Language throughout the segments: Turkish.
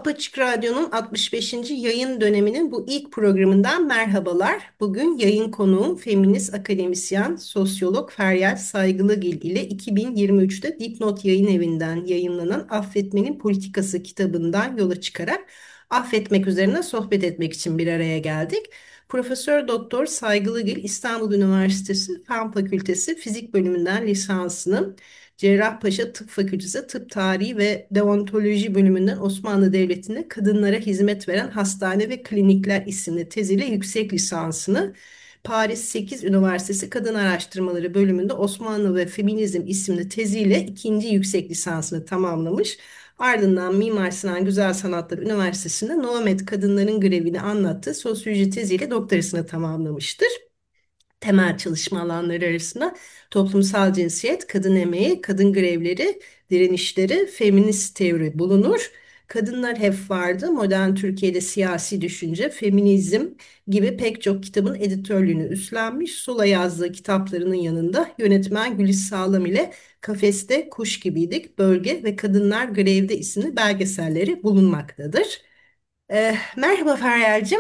Apaçık Radyo'nun 65. yayın döneminin bu ilk programından merhabalar. Bugün yayın konuğum feminist akademisyen, sosyolog Feryal Saygılıgil ile 2023'te Dipnot Yayın Evi'nden yayınlanan Affetmenin Politikası kitabından yola çıkarak affetmek üzerine sohbet etmek için bir araya geldik. Profesör Doktor Saygılıgil İstanbul Üniversitesi Fen Fakültesi Fizik Bölümünden lisansını, Cerrahpaşa Tıp Fakültesi Tıp Tarihi ve Deontoloji bölümünden Osmanlı Devleti'nde kadınlara hizmet veren hastane ve klinikler isimli teziyle yüksek lisansını, Paris 8 Üniversitesi Kadın Araştırmaları bölümünde Osmanlı ve Feminizm isimli teziyle ikinci yüksek lisansını tamamlamış. Ardından Mimar Sinan Güzel Sanatlar Üniversitesi'nde Noamet kadınların grevini anlattığı sosyoloji teziyle doktorasını tamamlamıştır. Temel çalışma alanları arasında toplumsal cinsiyet, kadın emeği, kadın grevleri, direnişleri, feminist teori bulunur. Kadınlar hep vardı. Modern Türkiye'de siyasi düşünce, feminizm gibi pek çok kitabın editörlüğünü üstlenmiş. Sula yazdığı kitaplarının yanında yönetmen Gülis Sağlam ile Kafeste Kuş Gibiydik, Bölge ve Kadınlar Grevde isimli belgeselleri bulunmaktadır. Merhaba Feryal'cim.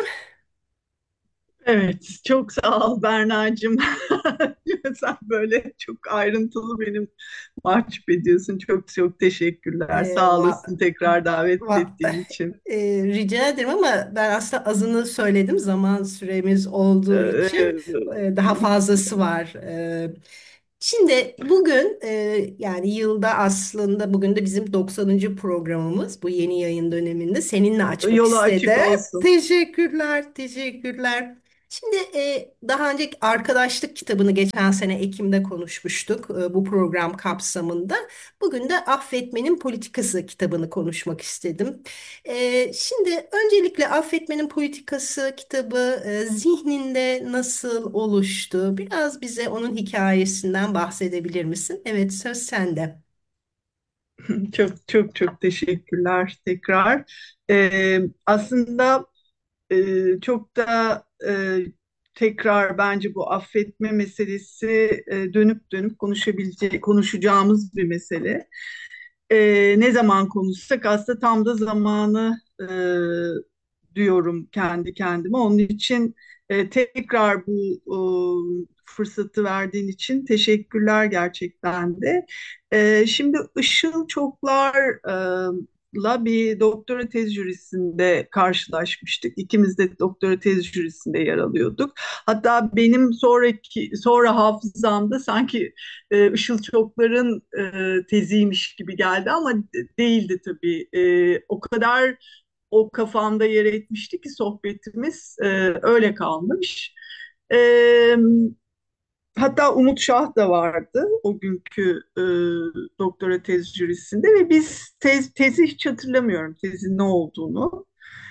Evet, çok sağ ol Berna'cığım. Sen böyle çok ayrıntılı benim mahcup ediyorsun. Çok çok teşekkürler. Ee, Sağ va- olasın tekrar davet Va- ettiğin için. Rica ederim ama ben aslında azını söyledim zaman süremiz olduğu için Ee, daha fazlası var. Şimdi bugün yani yılda aslında bugün de bizim 90. programımız bu yeni yayın döneminde seninle açmak Yolu açık istedim. olsun. Teşekkürler, teşekkürler. Şimdi daha önce Arkadaşlık kitabını geçen sene Ekim'de konuşmuştuk bu program kapsamında. Bugün de Affetmenin Politikası kitabını konuşmak istedim. Şimdi öncelikle Affetmenin Politikası kitabı zihninde nasıl oluştu? Biraz bize onun hikayesinden bahsedebilir misin? Evet, söz sende. Çok çok çok teşekkürler tekrar. Aslında çok da tekrar bence bu affetme meselesi dönüp dönüp konuşacağımız bir mesele. Ne zaman konuşsak aslında tam da zamanı diyorum kendi kendime. Onun için tekrar bu fırsatı verdiğin için teşekkürler gerçekten de. Şimdi Işıl Çoklar'la bir doktora tez jürisinde karşılaşmıştık. İkimiz de doktora tez jürisinde yer alıyorduk. Hatta benim sonra hafızamda sanki Işıl Çoklar'ın teziymiş gibi geldi ama değildi tabii. O kadar o kafamda yer etmişti ki sohbetimiz öyle kalmış. E, Hatta Umut Şah da vardı o günkü doktora tez jürisinde ve biz tezi hiç hatırlamıyorum tezin ne olduğunu.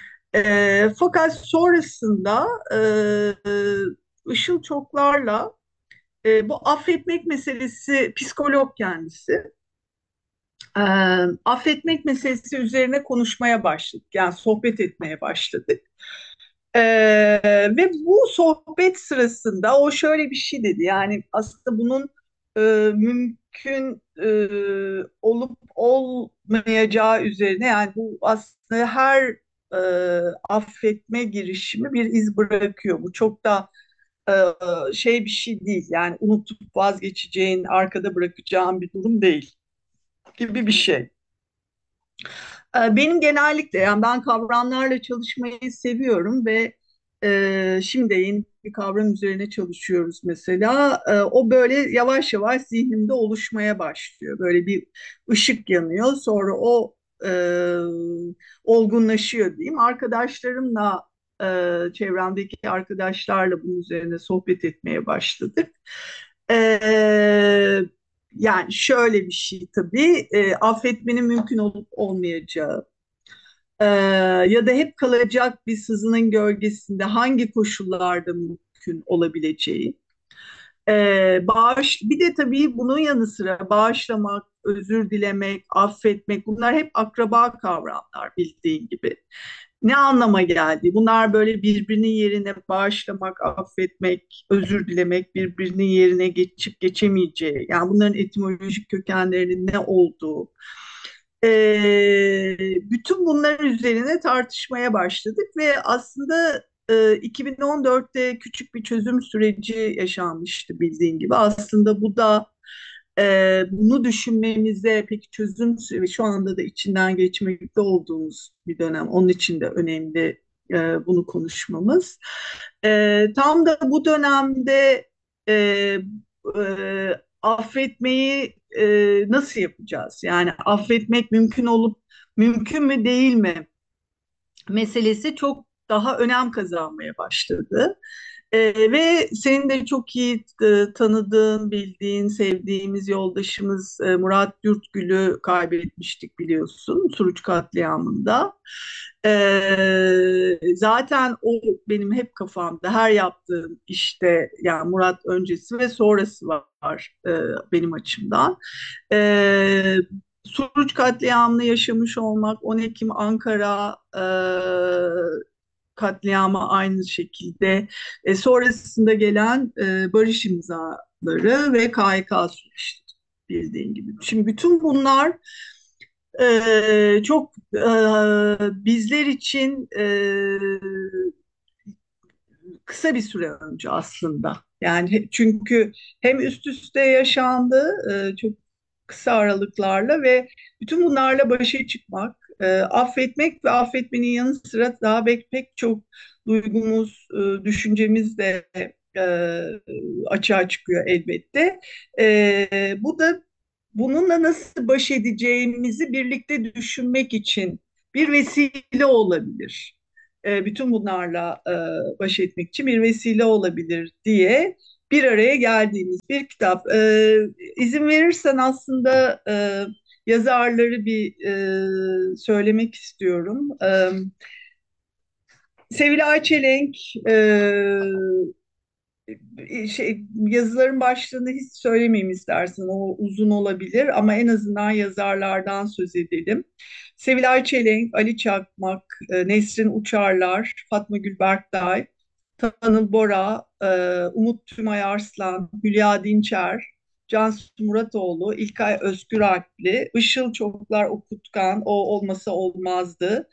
Fakat sonrasında Işıl Çoklar'la bu affetmek meselesi, psikolog kendisi. Ee, Affetmek meselesi üzerine konuşmaya başladık. Yani sohbet etmeye başladık. Ve bu sohbet sırasında o şöyle bir şey dedi. Yani aslında bunun mümkün olup olmayacağı üzerine yani bu aslında her e, affetme girişimi bir iz bırakıyor. Bu çok da şey bir şey değil. Yani unutup vazgeçeceğin, arkada bırakacağın bir durum değil gibi bir şey. Benim genellikle yani ben kavramlarla çalışmayı seviyorum ve şimdi de yeni bir kavram üzerine çalışıyoruz mesela. O böyle yavaş yavaş zihnimde oluşmaya başlıyor. Böyle bir ışık yanıyor. Sonra o e, olgunlaşıyor diyeyim. Arkadaşlarımla çevremdeki arkadaşlarla bunun üzerine sohbet etmeye başladık. E, Yani şöyle bir şey tabii, affetmenin mümkün olup olmayacağı e, ya da hep kalacak bir sızının gölgesinde hangi koşullarda mümkün olabileceği. Bir de tabii bunun yanı sıra bağışlamak, özür dilemek, affetmek bunlar hep akraba kavramlar bildiğin gibi. Ne anlama geldi? Bunlar böyle birbirinin yerine bağışlamak, affetmek, özür dilemek birbirinin yerine geçip geçemeyeceği, yani bunların etimolojik kökenlerinin ne olduğu. Bütün bunlar üzerine tartışmaya başladık ve aslında 2014'te küçük bir çözüm süreci yaşanmıştı bildiğin gibi. Aslında bu da bunu düşünmemize, peki çözüm süreci şu anda da içinden geçmekte olduğumuz bir dönem. Onun için de önemli bunu konuşmamız. Tam da bu dönemde e, affetmeyi nasıl yapacağız? Yani affetmek mümkün olup mümkün mü değil mi meselesi çok daha önem kazanmaya başladı. Ve senin de çok iyi tanıdığın, bildiğin, sevdiğimiz yoldaşımız Murat Dürtgül'ü kaybetmiştik biliyorsun Suruç katliamında. Zaten o benim hep kafamda her yaptığım işte yani Murat öncesi ve sonrası var benim açımdan. E, Suruç katliamını yaşamış olmak, 10 Ekim Ankara katliamı aynı şekilde, sonrasında gelen barış imzaları ve KHK süreçleri bildiğin gibi. Şimdi bütün bunlar çok bizler için kısa bir süre önce aslında. Yani çünkü hem üst üste yaşandı çok kısa aralıklarla ve bütün bunlarla başa çıkmak, affetmek ve affetmenin yanı sıra daha pek çok duygumuz, düşüncemiz de e, açığa çıkıyor elbette. Bu da bununla nasıl baş edeceğimizi birlikte düşünmek için bir vesile olabilir. Bütün bunlarla baş etmek için bir vesile olabilir diye bir araya geldiğimiz bir kitap. İzin verirsen aslında yazarları bir söylemek istiyorum. Sevilay Çelenk, yazıların başlığını hiç söylemeyeyim istersen, o uzun olabilir ama en azından yazarlardan söz edelim. Sevilay Çelenk, Ali Çakmak, Nesrin Uçarlar, Fatma Gül Berktay, Tanıl Bora, Umut Tümay Arslan, Hülya Dinçer, Cansu Muratoğlu, İlkay Özgüralpli, Işıl Çoklar Okutkan, o olmasa olmazdı.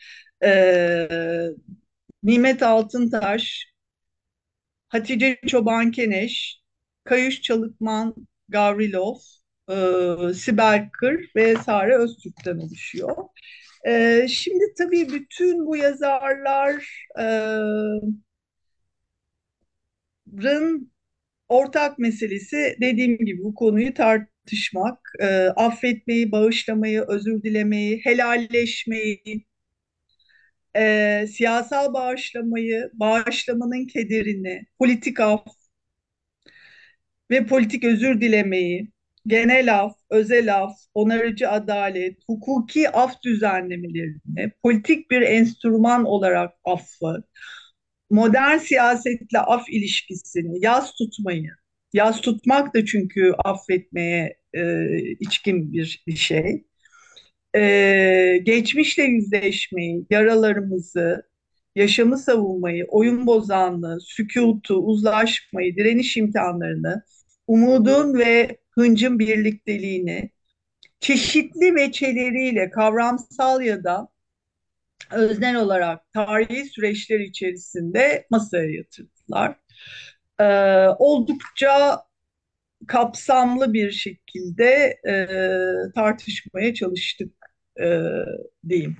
Nimet Altıntaş, Hatice Çoban Keneş, Kayış Çalıkman Gavrilov, Sibel Kır ve Sare Öztürk'ten oluşuyor. Şimdi tabii bütün bu yazarların ortak meselesi dediğim gibi bu konuyu tartışmak, affetmeyi, bağışlamayı, özür dilemeyi, helalleşmeyi, siyasal bağışlamayı, bağışlamanın kederini, politik af ve politik özür dilemeyi, genel af, özel af, onarıcı adalet, hukuki af düzenlemelerini, politik bir enstrüman olarak affı, modern siyasetle af ilişkisini, yas tutmayı, yas tutmak da çünkü affetmeye içkin bir şey, geçmişle yüzleşmeyi, yaralarımızı, yaşamı savunmayı, oyun bozanlığı, sükutu, uzlaşmayı, direniş imkanlarını, umudun ve hıncın birlikteliğini çeşitli veçeleriyle kavramsal ya da öznel olarak tarihi süreçler içerisinde masaya yatırdılar. Oldukça kapsamlı bir şekilde tartışmaya çalıştık e, diyeyim.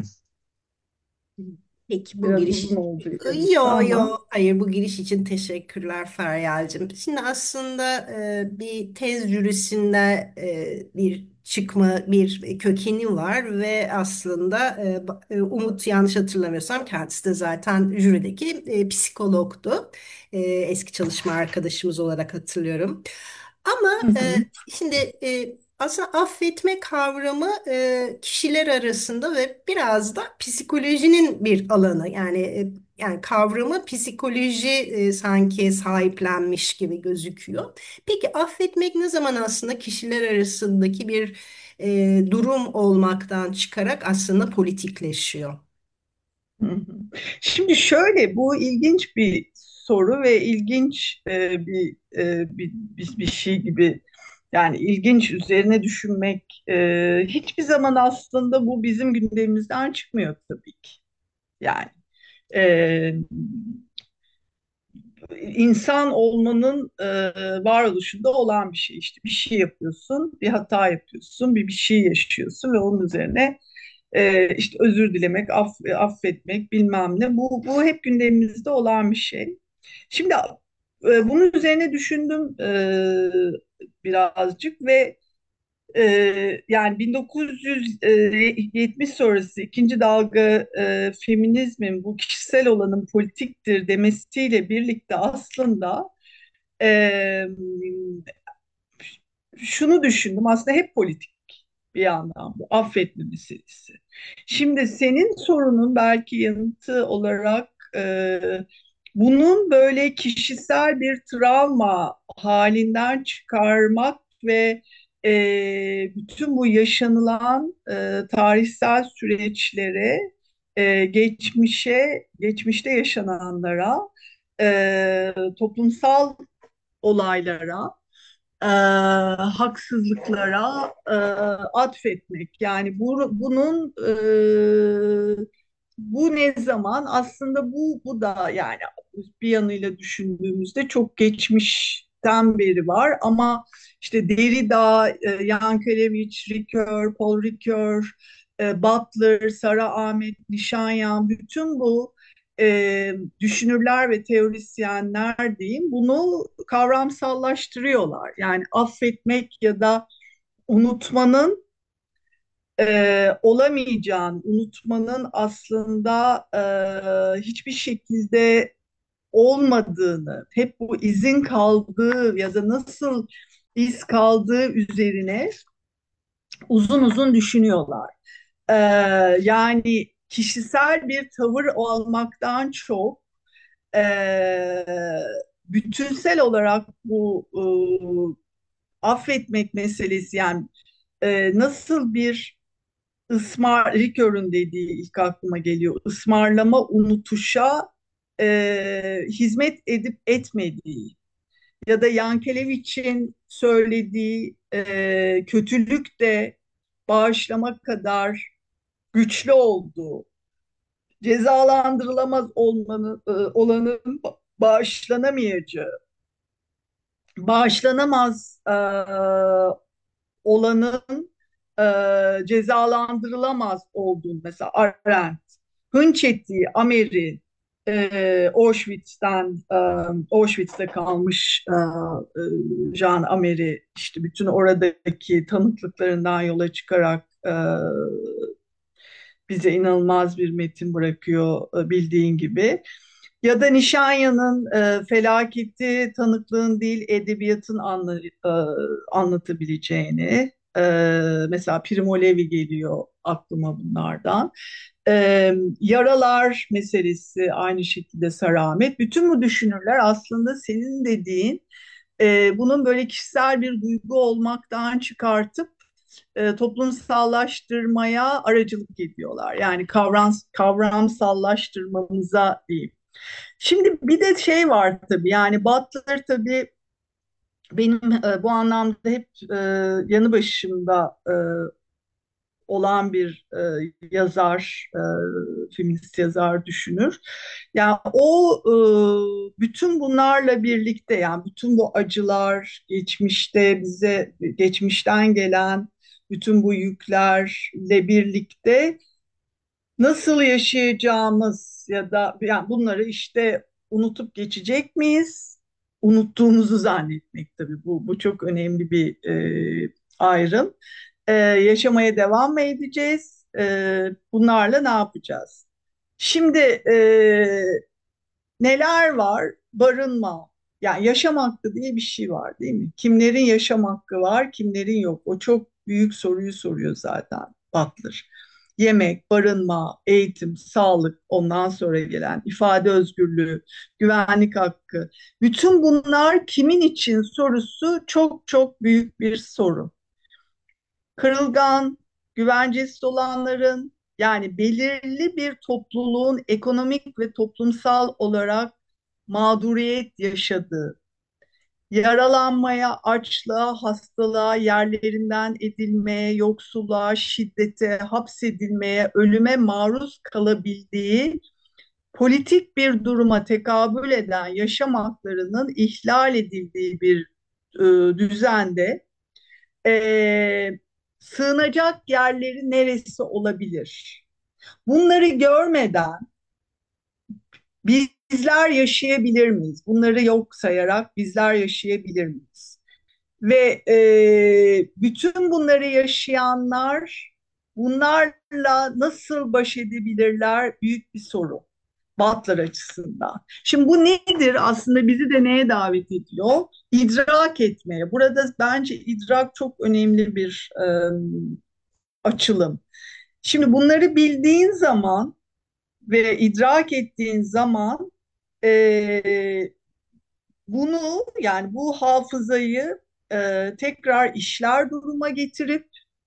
Peki bu Biraz uzun giriş... oldu elbette Yo ama. yo, hayır, bu giriş için teşekkürler Feryal'cığım. Şimdi aslında bir tez jürisinde bir çıkma, bir kökeni var ve aslında Umut, yanlış hatırlamıyorsam, kendisi de zaten jürideki psikologtu. Eski çalışma arkadaşımız olarak hatırlıyorum. Ama Hı hı, şimdi aslında affetme kavramı kişiler arasında ve biraz da psikolojinin bir alanı. Yani kavramı psikoloji sanki sahiplenmiş gibi gözüküyor. Peki affetmek ne zaman aslında kişiler arasındaki bir durum olmaktan çıkarak aslında politikleşiyor? hı hı. Şimdi şöyle, bu ilginç bir soru ve ilginç bir şey gibi Yani ilginç, üzerine düşünmek hiçbir zaman aslında bu bizim gündemimizden çıkmıyor tabii ki. Yani e, insan olmanın varoluşunda olan bir şey. İşte bir şey yapıyorsun, bir hata yapıyorsun, bir şey yaşıyorsun ve onun üzerine işte özür dilemek, affetmek bilmem ne. Bu hep gündemimizde olan bir şey. Şimdi bunun üzerine düşündüm birazcık ve yani 1970 sonrası ikinci dalga feminizmin bu kişisel olanın politiktir demesiyle birlikte aslında e, şunu düşündüm, aslında hep politik bir yandan bu affetme meselesi. Şimdi senin sorunun belki yanıtı olarak bunun böyle kişisel bir travma halinden çıkarmak ve bütün bu yaşanılan tarihsel süreçlere, geçmişte yaşananlara, toplumsal olaylara, e, haksızlıklara atfetmek. Yani bu ne zaman aslında bu da yani bir yanıyla düşündüğümüzde çok geçmişten beri var ama işte Derrida, Yankelevich, Ricoeur, Paul Ricoeur, Butler, Sara Ahmet, Nişanyan, bütün bu düşünürler ve teorisyenler diyeyim bunu kavramsallaştırıyorlar. Yani affetmek ya da unutmanın olamayacağını, unutmanın aslında hiçbir şekilde olmadığını, hep bu izin kaldığı ya da nasıl iz kaldığı üzerine uzun uzun düşünüyorlar. Ee, Yani kişisel bir tavır almaktan çok ee, bütünsel olarak bu affetmek meselesi yani nasıl bir Ricoeur'ün dediği ilk aklıma geliyor. Ismarlama unutuşa hizmet edip etmediği ya da Yankelevich'in söylediği kötülük de bağışlama kadar güçlü olduğu, cezalandırılamaz olanın bağışlanamayacağı, bağışlanamaz olanın cezalandırılamaz olduğunu mesela Arendt, hınç ettiği Ameri, Auschwitz'te kalmış Jean Amery işte bütün oradaki tanıklıklarından yola çıkarak bize inanılmaz bir metin bırakıyor bildiğin gibi. Ya da Nişanya'nın felaketi tanıklığın değil edebiyatın anlatabileceğini. Mesela Primo Levi geliyor aklıma bunlardan. Yaralar meselesi aynı şekilde Saramet. Bütün bu düşünürler aslında senin dediğin bunun böyle kişisel bir duygu olmaktan çıkartıp toplumsallaştırmaya aracılık ediyorlar. Yani kavramsallaştırmamıza değil. Şimdi bir de şey var tabii yani Butler tabii benim bu anlamda hep yanı başımda olan bir yazar, feminist yazar, düşünür. Yani o bütün bunlarla birlikte yani bütün bu acılar, geçmişten gelen bütün bu yüklerle birlikte nasıl yaşayacağımız ya da yani bunları işte unutup geçecek miyiz? Unuttuğumuzu zannetmek tabii bu çok önemli bir ayrım. Yaşamaya devam mı edeceğiz? Bunlarla ne yapacağız? Şimdi neler var? Barınma. Yani yaşam hakkı diye bir şey var değil mi? Kimlerin yaşam hakkı var, kimlerin yok. O çok büyük soruyu soruyor zaten Butler. Yemek, barınma, eğitim, sağlık, ondan sonra gelen ifade özgürlüğü, güvenlik hakkı. Bütün bunlar kimin için sorusu çok çok büyük bir soru. Kırılgan, güvencesiz olanların yani belirli bir topluluğun ekonomik ve toplumsal olarak mağduriyet yaşadığı, yaralanmaya, açlığa, hastalığa, yerlerinden edilmeye, yoksulluğa, şiddete, hapsedilmeye, ölüme maruz kalabildiği politik bir duruma tekabül eden yaşam haklarının ihlal edildiği bir düzende e, sığınacak yerleri neresi olabilir? Bunları görmeden bizler yaşayabilir miyiz? Bunları yok sayarak bizler yaşayabilir miyiz? Ve bütün bunları yaşayanlar bunlarla nasıl baş edebilirler? Büyük bir soru. Butler açısından. Şimdi bu nedir? Aslında bizi de neye davet ediyor? İdrak etmeye. Burada bence idrak çok önemli bir açılım. Şimdi bunları bildiğin zaman ve idrak ettiğin zaman e, bunu yani bu hafızayı tekrar işler duruma getirip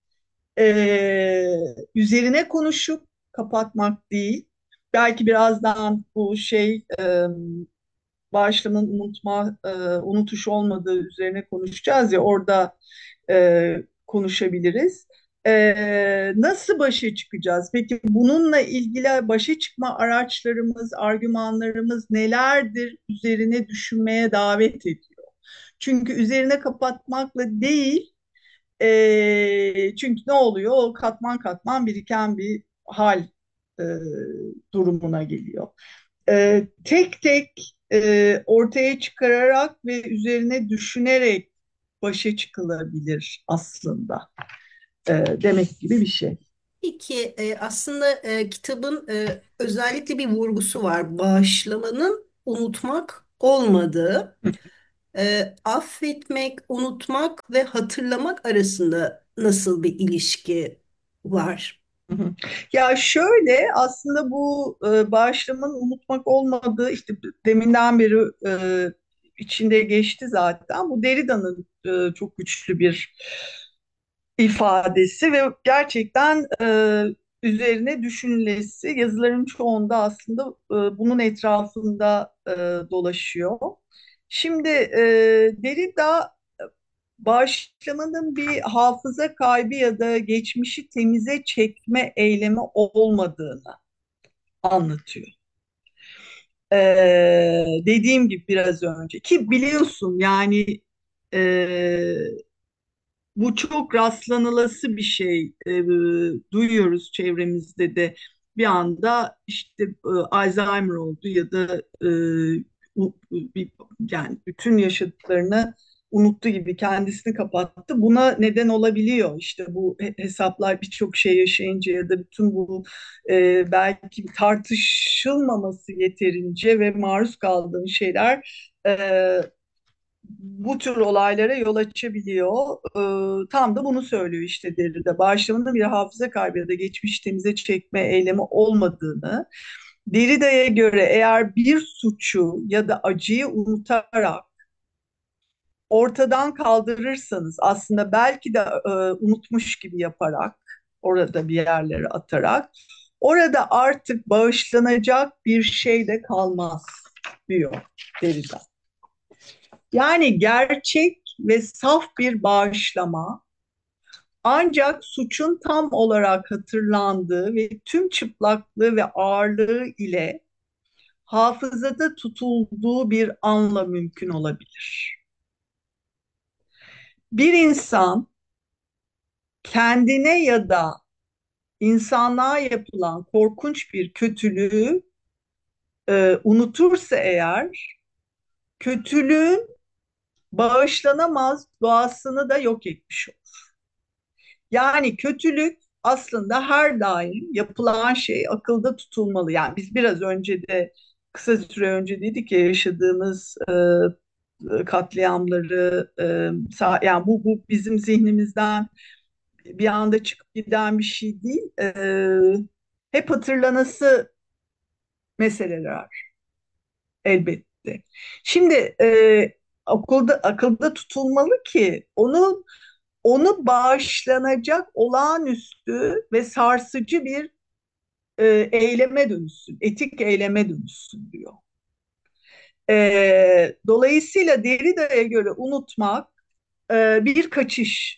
üzerine konuşup kapatmak değil. Belki birazdan bu bağışlamanın unutuş olmadığı üzerine konuşacağız ya orada konuşabiliriz. Nasıl başa çıkacağız? Peki bununla ilgili başa çıkma araçlarımız, argümanlarımız nelerdir? Üzerine düşünmeye davet ediyor. Çünkü üzerine kapatmakla değil, çünkü ne oluyor? O katman katman biriken bir hal e, durumuna geliyor. Tek tek ortaya çıkararak ve üzerine düşünerek başa çıkılabilir aslında demek gibi bir şey. Peki aslında kitabın özellikle bir vurgusu var. Bağışlamanın unutmak olmadığı. Affetmek, unutmak ve hatırlamak arasında nasıl bir ilişki var? Hı hı. Ya şöyle aslında bu bağışlamanın unutmak olmadığı işte deminden beri içinde geçti zaten. Bu Derrida'nın çok güçlü bir ifadesi ve gerçekten üzerine düşünülesi yazıların çoğunda aslında bunun etrafında dolaşıyor. Şimdi Derrida bağışlamanın bir hafıza kaybı ya da geçmişi temize çekme eylemi olmadığını anlatıyor. Dediğim gibi biraz önce ki biliyorsun yani e, bu çok rastlanılası bir şey. Duyuyoruz çevremizde de bir anda işte Alzheimer oldu ya da yani bütün yaşadıklarını unuttu gibi kendisini kapattı. Buna neden olabiliyor. İşte bu hesaplar birçok şey yaşayınca ya da bütün bu belki tartışılmaması yeterince ve maruz kaldığın şeyler bu tür olaylara yol açabiliyor. Tam da bunu söylüyor işte Derrida. Bağışlamanın bir hafıza kaybı ya da geçmiş temize çekme eylemi olmadığını, Derrida'ya göre eğer bir suçu ya da acıyı unutarak ortadan kaldırırsanız aslında belki de unutmuş gibi yaparak orada bir yerlere atarak orada artık bağışlanacak bir şey de kalmaz diyor Derrida. Yani gerçek ve saf bir bağışlama ancak suçun tam olarak hatırlandığı ve tüm çıplaklığı ve ağırlığı ile hafızada tutulduğu bir anla mümkün olabilir. Bir insan kendine ya da insanlığa yapılan korkunç bir kötülüğü unutursa eğer, kötülüğün bağışlanamaz doğasını da yok etmiş olur. Yani kötülük aslında her daim yapılan şey akılda tutulmalı. Yani biz biraz önce de kısa süre önce dedik ya yaşadığımız katliamları yani bu bizim zihnimizden bir anda çıkıp giden bir şey değil. Hep hatırlanası meseleler elbette. Şimdi akılda tutulmalı ki onu bağışlanacak olağanüstü ve sarsıcı bir eyleme dönüşsün, etik eyleme dönüşsün diyor. Dolayısıyla Derrida'ya göre unutmak bir kaçış.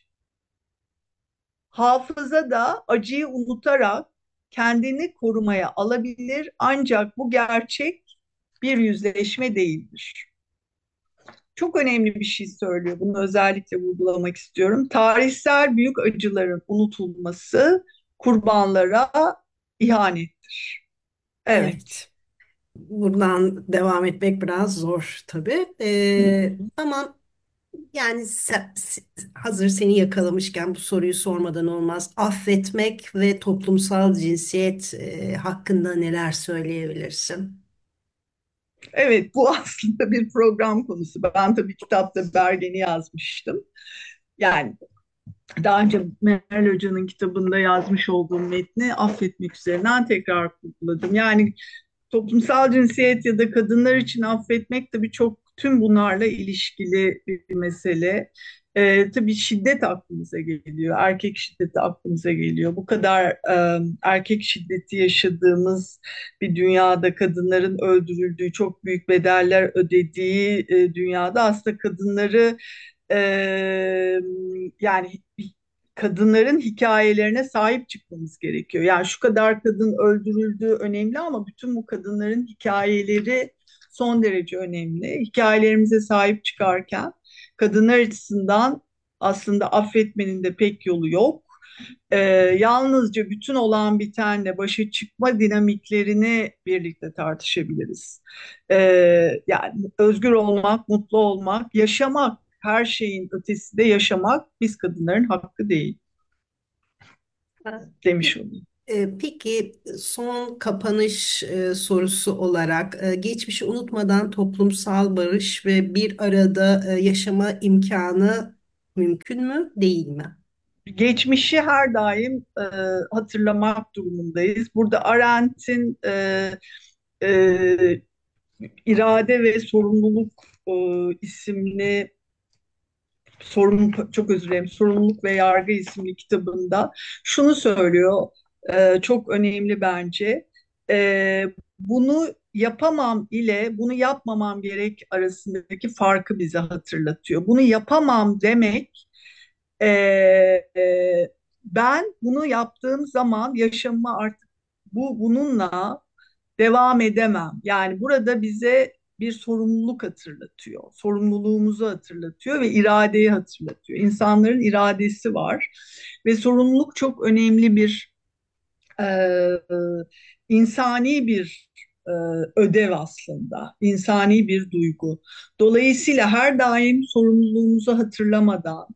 Hafıza da acıyı unutarak kendini korumaya alabilir, ancak bu gerçek bir yüzleşme değildir. Çok önemli bir şey söylüyor. Bunu özellikle vurgulamak istiyorum. Tarihsel büyük acıların unutulması kurbanlara ihanettir. Evet. Evet. Buradan devam etmek biraz zor tabii. Hı hı. Ama yani hazır seni yakalamışken bu soruyu sormadan olmaz. Affetmek ve toplumsal cinsiyet hakkında neler söyleyebilirsin? Evet, bu aslında bir program konusu. Ben tabii kitapta Bergen'i yazmıştım. Yani daha önce Meral Hoca'nın kitabında yazmış olduğum metni affetmek üzerinden tekrar kurguladım. Yani toplumsal cinsiyet ya da kadınlar için affetmek tabii çok tüm bunlarla ilişkili bir mesele. Tabii şiddet aklımıza geliyor, erkek şiddeti aklımıza geliyor. Bu kadar erkek şiddeti yaşadığımız bir dünyada, kadınların öldürüldüğü, çok büyük bedeller ödediği dünyada aslında kadınları e, yani kadınların hikayelerine sahip çıkmamız gerekiyor. Yani şu kadar kadın öldürüldüğü önemli ama bütün bu kadınların hikayeleri son derece önemli. Hikayelerimize sahip çıkarken kadınlar açısından aslında affetmenin de pek yolu yok. Ee, Yalnızca bütün olan bitenle başa çıkma dinamiklerini birlikte tartışabiliriz. Yani özgür olmak, mutlu olmak, yaşamak, her şeyin ötesinde yaşamak biz kadınların hakkı değil demiş olayım. Peki son kapanış sorusu olarak geçmişi unutmadan toplumsal barış ve bir arada yaşama imkanı mümkün mü, değil mi? Geçmişi her daim hatırlamak durumundayız. Burada Arendt'in e, İrade ve Sorumluluk e, isimli çok özür dilerim, Sorumluluk ve Yargı isimli kitabında şunu söylüyor, çok önemli bence. Bunu yapamam ile bunu yapmamam gerek arasındaki farkı bize hatırlatıyor. Bunu yapamam demek, e, ben bunu yaptığım zaman yaşamıma artık bununla devam edemem. Yani burada bize bir sorumluluk hatırlatıyor. Sorumluluğumuzu hatırlatıyor ve iradeyi hatırlatıyor. İnsanların iradesi var ve sorumluluk çok önemli bir e, e, insani bir ödev aslında, insani bir duygu. Dolayısıyla her daim sorumluluğumuzu hatırlamadan,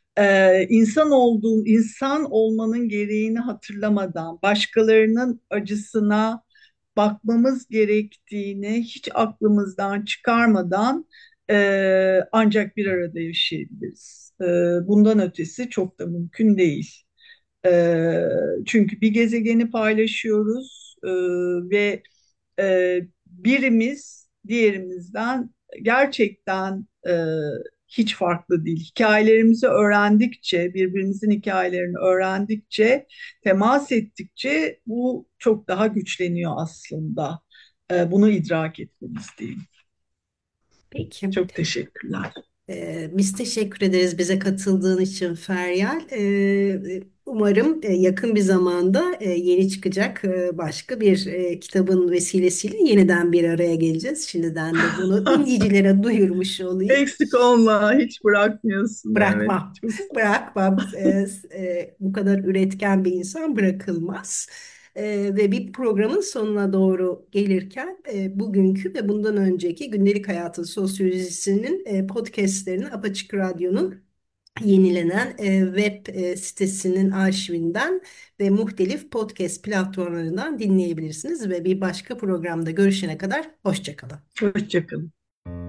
insan olmanın gereğini hatırlamadan, başkalarının acısına bakmamız gerektiğini hiç aklımızdan çıkarmadan ancak bir arada yaşayabiliriz. Bundan ötesi çok da mümkün değil. Çünkü bir gezegeni paylaşıyoruz ve birimiz diğerimizden gerçekten hiç farklı değil. Hikayelerimizi öğrendikçe, birbirimizin hikayelerini öğrendikçe, temas ettikçe bu çok daha güçleniyor aslında. Bunu idrak etmemiz değil. Peki. Çok teşekkürler. Biz teşekkür ederiz bize katıldığın için Feryal. Umarım yakın bir zamanda yeni çıkacak başka bir kitabın vesilesiyle yeniden bir araya geleceğiz. Şimdiden de bunu dinleyicilere duyurmuş olayım. Eksik olma, hiç bırakmıyorsun. Evet, Bırakmam. çok Bırakmam. Bu kadar üretken bir insan bırakılmaz. Ve bir programın sonuna doğru gelirken bugünkü ve bundan önceki gündelik hayatın sosyolojisinin podcastlerini Apaçık Radyo'nun yenilenen web sitesinin arşivinden ve muhtelif podcast platformlarından dinleyebilirsiniz ve bir başka programda görüşene kadar hoşça kalın. hoşça kalın.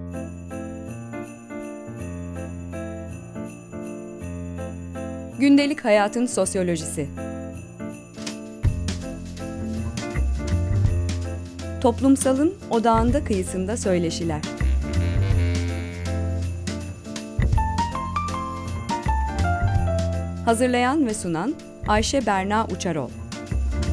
Gündelik hayatın sosyolojisi. Toplumsalın odağında kıyısında söyleşiler. Hazırlayan ve sunan Ayşe Berna Uçarol.